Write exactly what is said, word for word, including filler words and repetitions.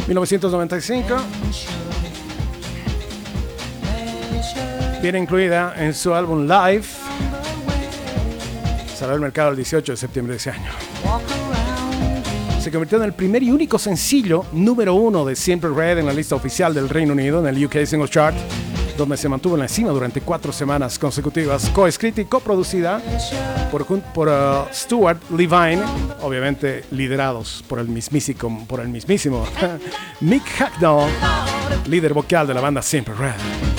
mil novecientos noventa y cinco. Viene incluida en su álbum Live. Salió al mercado el dieciocho de septiembre de ese año. Se convirtió en el primer y único sencillo número uno de Simply Red en la lista oficial del Reino Unido, en el U K Singles Chart, donde se mantuvo en la cima durante cuatro semanas consecutivas, coescrita y coproducida por, por uh, Stuart Levine, obviamente liderados por el mismísimo, por el mismísimo Mick Hucknall, líder vocal de la banda Simply Red.